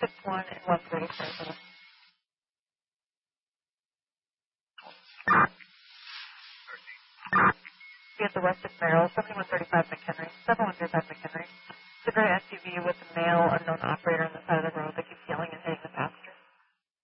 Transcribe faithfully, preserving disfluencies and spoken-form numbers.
six one and one thirty-four. Be at the Weston Merrill, seventy-one thirty-five McHenry, seventy-one thirty-five McHenry. It's a gray S U V with a male unknown operator on the side of the road that keeps yelling and